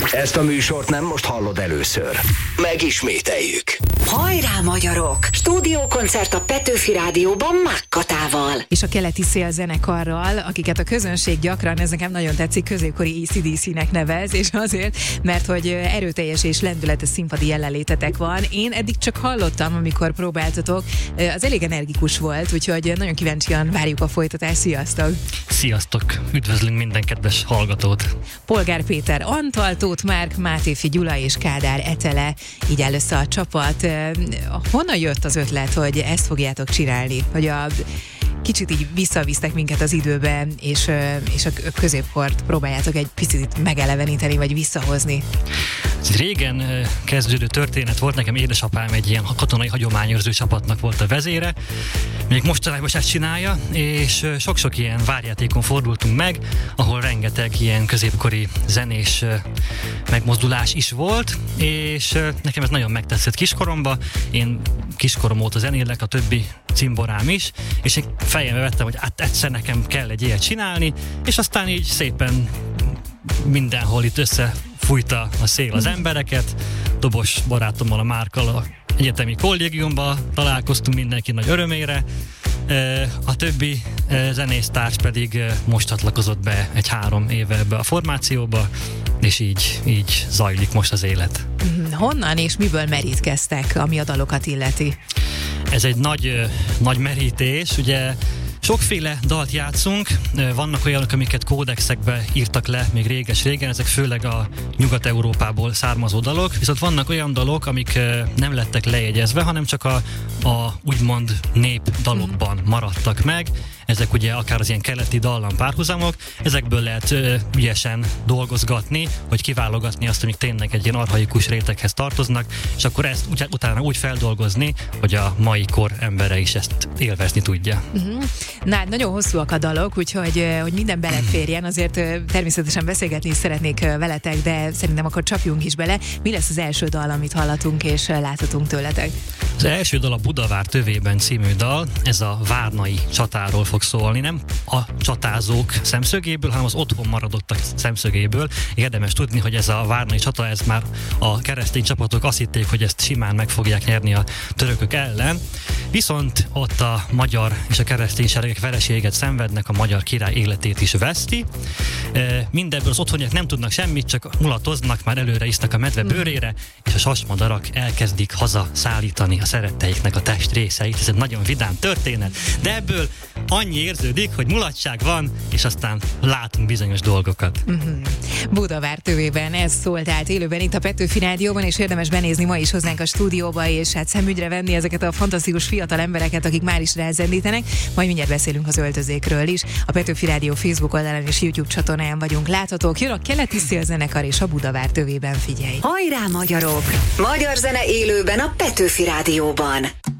Ezt a műsort nem most hallod először. Megismételjük. Hajrá, magyarok! Stúdiókoncert a Petőfi Rádióban Mákkatával. És a keleti szélzenekarral, akiket a közönség gyakran, ez nekem nagyon tetszik, középkori AC/DC-nek nevez, és azért, mert hogy erőteljes és lendületes színpadi jelenlétetek van. Én eddig csak hallottam, amikor próbáltatok, az elég energikus volt, úgyhogy nagyon kíváncsian várjuk a folytatást. Sziasztok! Sziasztok! Üdvözlünk minden kedves hallgatót! Polgár Péter Antal, Tóth Márk, Mátéfi Gyula és Kádár Etele, így áll össze a csapat. Honnan jött az ötlet, hogy ezt fogjátok csinálni? Hogy kicsit így visszavisztek minket az időbe, és a középkort próbáljátok egy picit megeleveníteni, vagy visszahozni? Ez régen kezdődő történet volt, nekem édesapám egy ilyen katonai hagyományőrző csapatnak volt a vezére, még mostanában ezt csinálja, és sok-sok ilyen várjátékon fordultunk meg, ahol rengeteg ilyen középkori zenés megmozdulás is volt, és nekem ez nagyon megtetszett kiskoromban. Én kiskorom óta zenélek, a többi cimborám is, és én fejembe vettem, hogy egyszer nekem kell egy ilyet csinálni, és aztán így szépen mindenhol itt összefújta a szél az embereket. Dobos barátommal, a Márkkal a egyetemi kollégiumban találkoztunk, mindenki nagy örömére. A többi zenésztárs pedig most csatlakozott be egy 3 éve ebbe a formációba, és így zajlik most az élet. Honnan és miből merítkeztek, ami a dalokat illeti? Ez egy nagy merítés, ugye sokféle dalt játszunk, vannak olyanok, amiket kódexekbe írtak le még régen, ezek főleg a Nyugat-Európából származó dalok, viszont vannak olyan dalok, amik nem lettek lejegyezve, hanem csak a úgymond népdalokban maradtak meg. Ezek ugye akár az ilyen keleti dallam párhuzamok, ezekből lehet ügyesen dolgozgatni, hogy kiválogatni azt, amik tényleg egy ilyen archaikus réteghez tartoznak, és akkor ezt utána úgy feldolgozni, hogy a mai kor embere is ezt élvezni tudja. Na, nagyon hosszúak a dalok, úgyhogy hogy minden beleférjen, azért természetesen beszélgetni is szeretnék veletek, de szerintem akkor csapjunk is bele. Mi lesz az első dal, amit hallatunk és láthatunk tőletek? Az első dal a Budavár tövében című dal, ez a várnai csatáról fog szólni, nem a csatázók szemszögéből, hanem az otthon maradottak szemszögéből. Érdemes tudni, hogy ez a várnai csata, ez már a keresztény csapatok azt hitték, hogy ezt simán meg fogják nyerni a törökök ellen, viszont ott a magyar és a keresztény seregek vereséget szenvednek, a magyar király életét is veszti. Mindebből az otthoniak nem tudnak semmit, csak mulatoznak, már előre isznak a medve bőrére, és a sasmadarak elkezdik haza szállítani a szeretteiknek a testrészeit. Ez egy nagyon vidám történet, de ebből annyi érződik, hogy mulatság van, és aztán látunk bizonyos dolgokat. Budavár tövében ez szólt át élőben itt a Petőfi Rádióban, és érdemes benézni ma is hozzánk a stúdióba, és hát szemügyre venni ezeket a fantasztikus fiatal embereket, akik már is rázendítenek. Majd mindjárt beszélünk az öltözékről is. A Petőfi Rádió Facebook oldalán és YouTube csatornáján vagyunk láthatók. Jön a keleti szélzenekar és a Budavár tövében, figyelj! Hajrá, magyarok! Magyar zene élőben a Petőfi Rádióban.